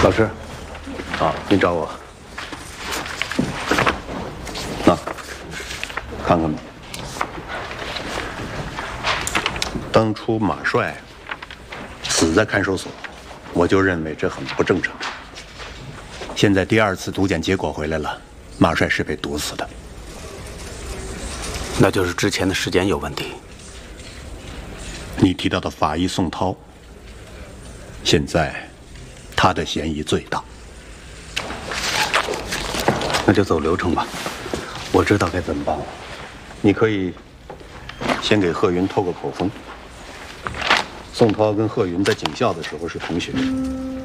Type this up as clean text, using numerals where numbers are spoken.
老师，您找我？那，看看吧。当初马帅死在看守所，我就认为这很不正常。现在第2次毒检结果回来了，马帅是被毒死的。 那就是之前的时间有问题。 你提到的法医宋涛，现在他的嫌疑最大。 那就走流程吧，我知道该怎么办了。 你可以先给贺云透个口风。宋涛跟贺云在警校的时候是同学，